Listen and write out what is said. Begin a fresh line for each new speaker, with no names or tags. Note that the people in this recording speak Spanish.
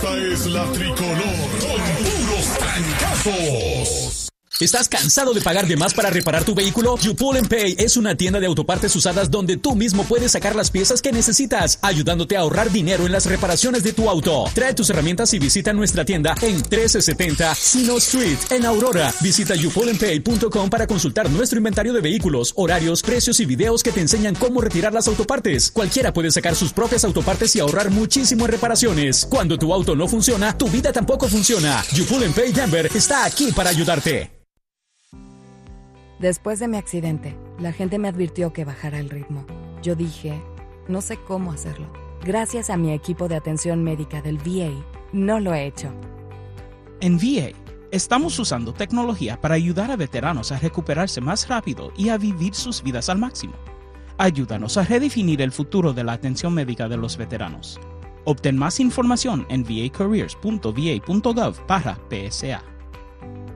Esta es la tricolor con puros trancazos.
¿Estás cansado de pagar de más para reparar tu vehículo? YouPull & Pay es una tienda de autopartes usadas donde tú mismo puedes sacar las piezas que necesitas, ayudándote a ahorrar dinero en las reparaciones de tu auto. Trae tus herramientas y visita nuestra tienda en 1370 Sino Street, en Aurora. Visita youpullandpay.com para consultar nuestro inventario de vehículos, horarios, precios y videos que te enseñan cómo retirar las autopartes. Cualquiera puede sacar sus propias autopartes y ahorrar muchísimo en reparaciones. Cuando tu auto no funciona, tu vida tampoco funciona. YouPull & Pay Denver está aquí para ayudarte.
Después de mi accidente, la gente me advirtió que bajara el ritmo. Yo dije, no sé cómo hacerlo. Gracias a mi equipo de atención médica del VA, no lo he hecho.
En VA, estamos usando tecnología para ayudar a veteranos a recuperarse más rápido y a vivir sus vidas al máximo. Ayúdanos a redefinir el futuro de la atención médica de los veteranos. Obtén más información en vacareers.va.gov/PSA.